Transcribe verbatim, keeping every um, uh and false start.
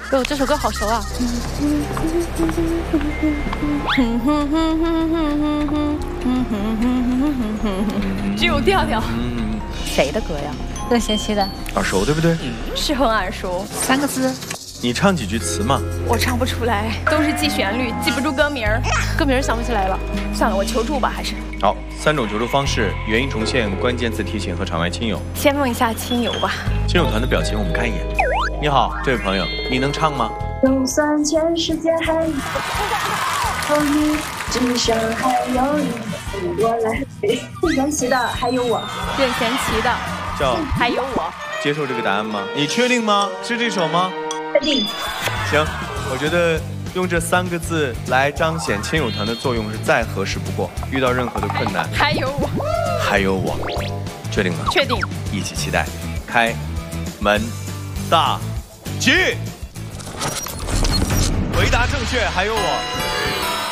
哟，这首歌好熟啊！只有调调。 嗯， 谁的歌呀？任贤齐的。 耳熟对不对？ 是很耳熟，三个字。 你唱几句词嘛？ 我唱不出来，都是记旋律，记不住歌名儿。歌名想不起来了，算了，我求助吧，还是。 好，三种求助方式：原音重现、关键词提醒和场外亲友。 先问一下亲友吧。 亲友团的表情我们看一眼。你好，这位朋友，你能唱吗？ 就算全世界还有你，至少还有你，我来陪。任贤齐的还有我， 任贤齐的叫还有我。 接受这个答案吗？你确定吗？是这首吗？ 确定。 行，我觉得用这三个字来彰显亲友团的作用是再合适不过。遇到任何的困难， 还有我， 还有我，确定吗？ 确定。 一起期待，开门大吉。回答正确，还有我。